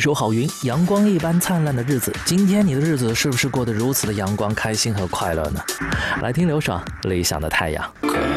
手好云，阳光一般灿烂的日子，今天你的日子是不是过得如此的阳光、开心和快乐呢？来听刘爽《理想的太阳》。